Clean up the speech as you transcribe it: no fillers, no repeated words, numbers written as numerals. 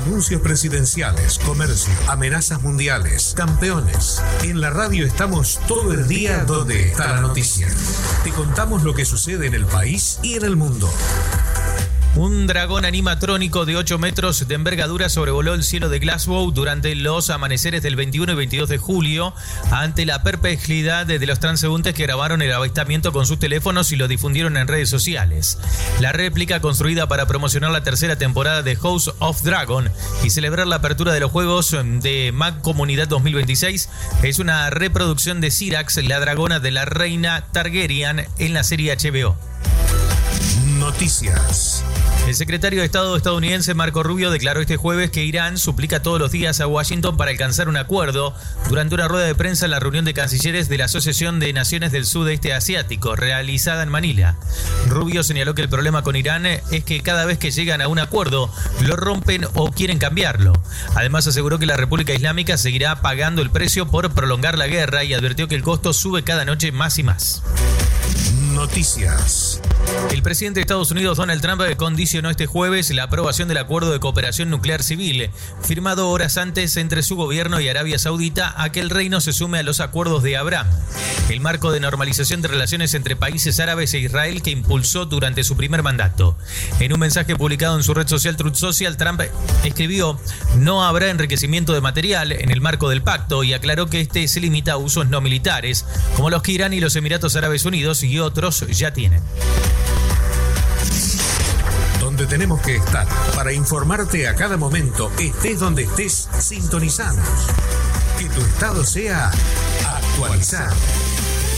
Anuncios presidenciales, comercio, amenazas mundiales, campeones. En la radio estamos todo el día donde está la noticia. Te contamos lo que sucede en el país y en el mundo. Un dragón animatrónico de 8 metros de envergadura sobrevoló el cielo de Glasgow durante los amaneceres del 21 y 22 de julio ante la perplejidad de los transeúntes que grabaron el avistamiento con sus teléfonos y lo difundieron en redes sociales. La réplica, construida para promocionar la tercera temporada de House of Dragon y celebrar la apertura de los Juegos de Mag Comunidad 2026, es una reproducción de Syrax, la dragona de la reina Targaryen en la serie HBO. Noticias. El secretario de Estado estadounidense Marco Rubio declaró este jueves que Irán suplica todos los días a Washington para alcanzar un acuerdo durante una rueda de prensa en la reunión de cancilleres de la Asociación de Naciones del Sudeste Asiático, realizada en Manila. Rubio señaló que el problema con Irán es que cada vez que llegan a un acuerdo, lo rompen o quieren cambiarlo. Además, aseguró que la República Islámica seguirá pagando el precio por prolongar la guerra y advirtió que el costo sube cada noche más y más. Noticias. El presidente de Estados Unidos, Donald Trump, condicionó este jueves la aprobación del acuerdo de cooperación nuclear civil, firmado horas antes entre su gobierno y Arabia Saudita, a que el reino se sume a los acuerdos de Abraham, el marco de normalización de relaciones entre países árabes e Israel que impulsó durante su primer mandato. En un mensaje publicado en su red social Truth Social, Trump escribió: "No habrá enriquecimiento de material en el marco del pacto", y aclaró que este se limita a usos no militares, como los que Irán y los Emiratos Árabes Unidos y otros ya tienen. Donde tenemos que estar para informarte a cada momento, estés donde estés, sintonizanos. Que tu estado sea actualizado.